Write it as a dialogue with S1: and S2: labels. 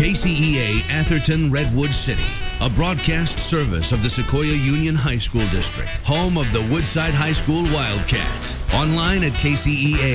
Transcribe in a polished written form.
S1: KCEA Atherton Redwood City, a broadcast service of the Sequoia Union High School District, home of the Woodside High School Wildcats. Online at KCEA.